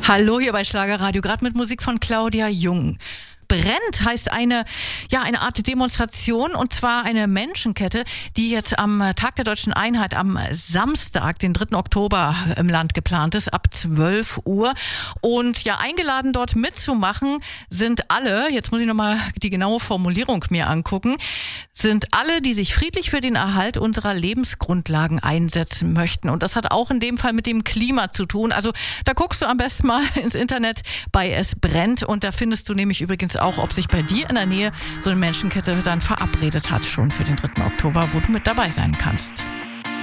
Hallo hier bei Schlagerradio, gerade mit Musik von Claudia Jung. Brennt heißt eine Art Demonstration, und zwar eine Menschenkette, die jetzt am Tag der Deutschen Einheit am Samstag, den 3. Oktober im Land geplant ist, ab 12 Uhr. Und ja, eingeladen dort mitzumachen sind alle, jetzt muss ich nochmal die genaue Formulierung mir angucken, sind alle, die sich friedlich für den Erhalt unserer Lebensgrundlagen einsetzen möchten. Und das hat auch in dem Fall mit dem Klima zu tun. Also da guckst du am besten mal ins Internet bei Es brennt, und da findest du nämlich übrigens auch, ob sich bei dir in der Nähe so eine Menschenkette dann verabredet hat, schon für den 3. Oktober, wo du mit dabei sein kannst.